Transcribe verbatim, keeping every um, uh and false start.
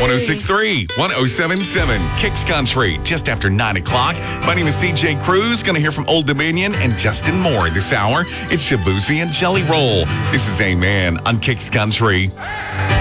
oh six three, one oh seven seven, Kicks Country, just after nine o'clock. My name is C J Cruz. Going to hear from Old Dominion and Justin Moore this hour. It's Shabuzi and Jelly Roll. This is Amen on Kicks Country.